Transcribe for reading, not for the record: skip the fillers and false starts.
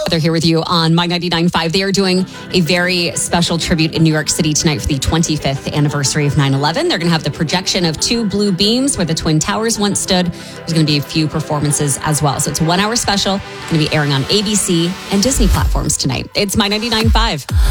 They're here with you on My 99.5. They are doing a very special tribute in New York City tonight for the 25th anniversary of 9/11. They're going to have the projection of two blue beams where the Twin Towers once stood. There's going to be a few performances as well. So it's a 1 hour special. Going to be airing on ABC and Disney platforms tonight. It's My 99.5.